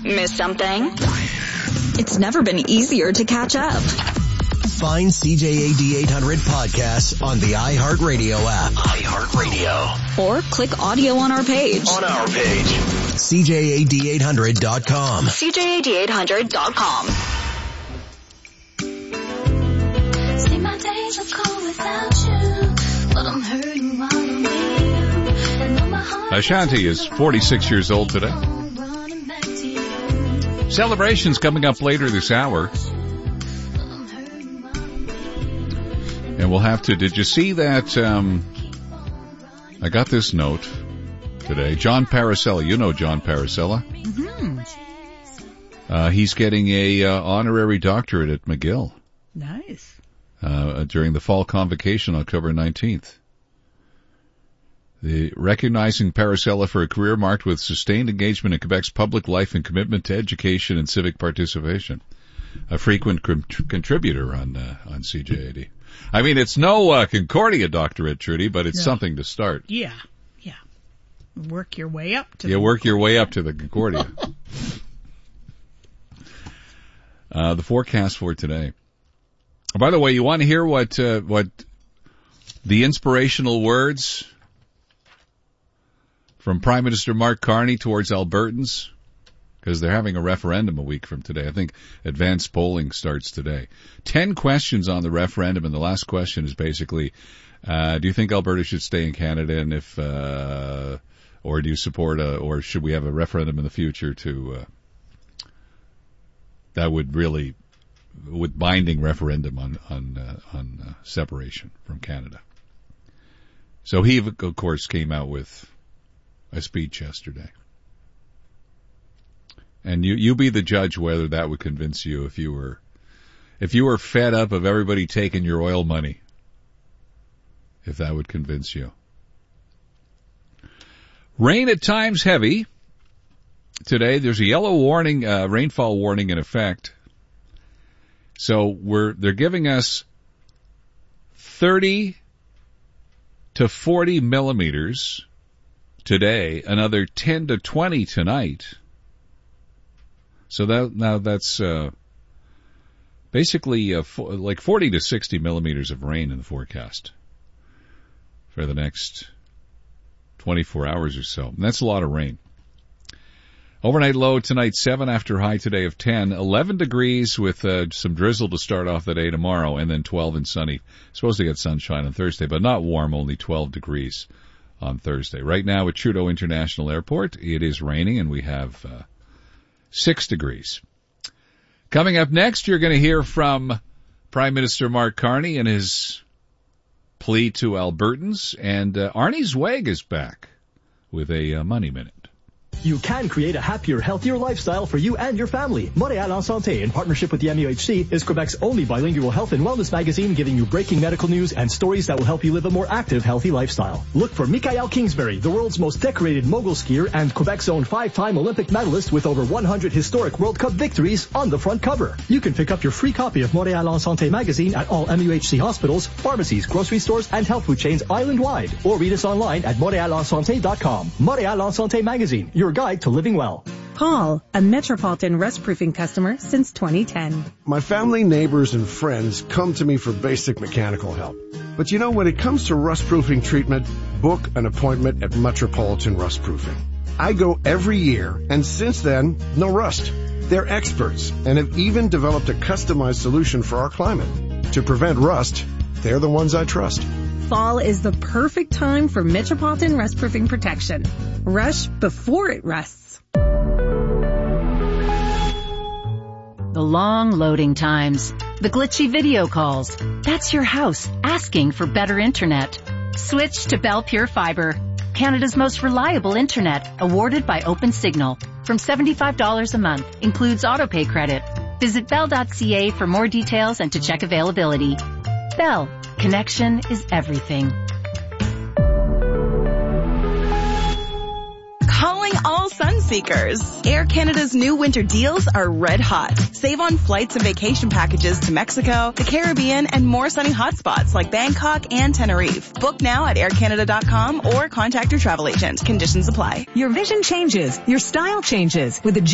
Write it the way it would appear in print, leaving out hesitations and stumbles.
Miss something? It's never been easier to catch up. Find CJAD 800 podcasts on the iHeartRadio app. iHeartRadio. Or click audio on our page. CJAD800.com. CJAD800.com. See, my days are cold without you, but I'm hurting while I'm with you. And though my heart Ashanti is 46 years old today. running back to you. Celebrations coming up later this hour. And we'll have to, did you see that, I got this note today. John Paracella, you know John Paracella. Mm-hmm. He's getting a honorary doctorate at McGill. Nice. During the fall convocation, October 19th. Recognizing Paracella for a career marked with sustained engagement in Quebec's public life and commitment to education and civic participation. A frequent contributor on CJAD. I mean, it's no Concordia doctorate, Trudy, but it's something to start. Yeah. Work your way up to your way up to the Concordia. The forecast for today. By the way, you want to hear what the inspirational words from Prime Minister Mark Carney towards Albertans? Because they're having a referendum a week from today. I think advanced polling starts today. 10 questions on the referendum, and the last question is basically, do you think Alberta should stay in Canada, and if, or do you support or should we have a referendum in the future that would really, with binding referendum on separation from Canada? So he, of course, came out with a speech yesterday. And you be the judge whether that would convince you if you were fed up of everybody taking your oil money, if that would convince you. Rain at times heavy. Today there's a yellow warning, rainfall warning in effect. So they're giving us 30 to 40 millimeters today, another 10 to 20 tonight. So that's basically like 40 to 60 millimeters of rain in the forecast for the next 24 hours or so. And that's a lot of rain. Overnight low tonight 7 after high today of 10, 11 degrees with some drizzle to start off the day tomorrow, and then 12 and sunny. Supposed to get sunshine on Thursday, but not warm, only 12 degrees on Thursday. Right now at Trudeau International Airport, it is raining and we have 6 degrees. Coming up next, you're going to hear from Prime Minister Mark Carney and his plea to Albertans, and Arnie Zweig is back with a Money Minute. You can create a happier, healthier lifestyle for you and your family. Montréal en Santé, in partnership with the MUHC, is Quebec's only bilingual health and wellness magazine, giving you breaking medical news and stories that will help you live a more active, healthy lifestyle. Look for Michael Kingsbury, the world's most decorated mogul skier and Quebec's own 5-time Olympic medalist with over 100 historic World Cup victories, on the front cover. You can pick up your free copy of Montréal en Santé magazine at all MUHC hospitals, pharmacies, grocery stores, and health food chains island-wide, or read us online at montrealensanté.com. Montréal en Santé magazine, your guide to living well. Paul, a Metropolitan rust-proofing customer since 2010. My family, neighbors, and friends come to me for basic mechanical help. But you know, when it comes to rust-proofing treatment, book an appointment at Metropolitan Rust-Proofing. I go every year, and since then, no rust. They're experts and have even developed a customized solution for our climate. To prevent rust, they're the ones I trust. Fall is the perfect time for Metropolitan rust-proofing protection. Rush before it rusts. The long loading times, the glitchy video calls. That's your house asking for better internet. Switch to Bell Pure Fiber, Canada's most reliable internet, awarded by OpenSignal. From $75 a month, includes autopay credit. Visit bell.ca for more details and to check availability. Bell, connection is everything. Calling all sun seekers. Air Canada's new winter deals are red hot. Save on flights and vacation packages to Mexico, the Caribbean, and more sunny hotspots like Bangkok and Tenerife. Book now at aircanada.com or contact your travel agent. Conditions apply. Your vision changes. Your style changes. With a